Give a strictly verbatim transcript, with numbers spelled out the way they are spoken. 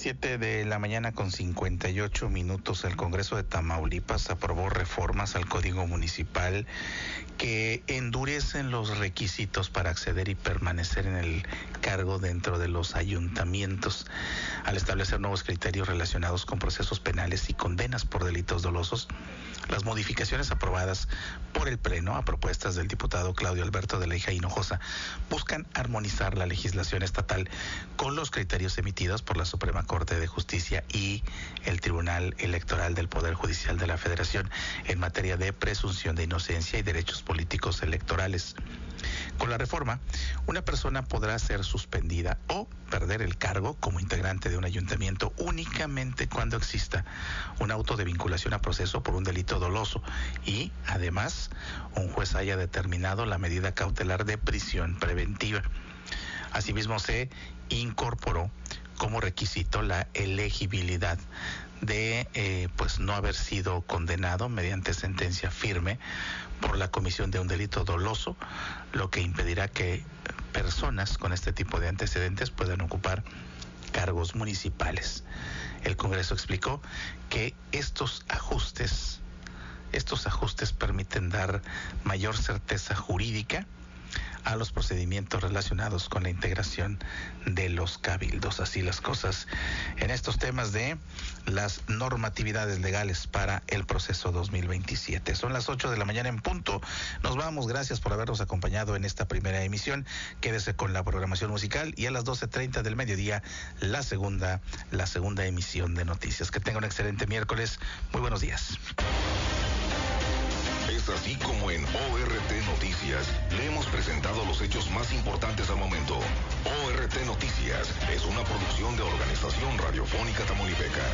Siete de la mañana con cincuenta y ocho minutos. El Congreso de Tamaulipas aprobó reformas al Código Municipal que endurecen los requisitos para acceder y permanecer en el cargo dentro de los ayuntamientos, al establecer nuevos criterios relacionados con procesos penales y condenas por delitos dolosos. Las modificaciones aprobadas por el Pleno a propuestas del diputado Claudio Alberto de Leija Hinojosa buscan armonizar la legislación estatal con los criterios emitidos por la Suprema Corte de Justicia y el Tribunal Electoral del Poder Judicial de la Federación en materia de presunción de inocencia y derechos políticos electorales. Con la reforma, una persona podrá ser suspendida o perder el cargo como integrante de un ayuntamiento únicamente cuando exista un auto de vinculación a proceso por un delito doloso y, además, un juez haya determinado la medida cautelar de prisión preventiva. Asimismo, se incorporó como requisito la elegibilidad de eh, pues no haber sido condenado mediante sentencia firme por la comisión de un delito doloso, lo que impedirá que personas con este tipo de antecedentes puedan ocupar cargos municipales. El Congreso explicó que estos ajustes, estos ajustes permiten dar mayor certeza jurídica a los procedimientos relacionados con la integración de los cabildos. Así las cosas en estos temas de las normatividades legales para el proceso dos mil veintisiete. Son las ocho de la mañana en punto. Nos vamos. Gracias por habernos acompañado en esta primera emisión. Quédese con la programación musical y a las doce treinta del mediodía la segunda, la segunda emisión de noticias. Que tenga un excelente miércoles. Muy buenos días. Es así como en O R T Noticias le hemos presentado los hechos más importantes al momento. O R T Noticias es una producción de Organización Radiofónica Tamaulipeca.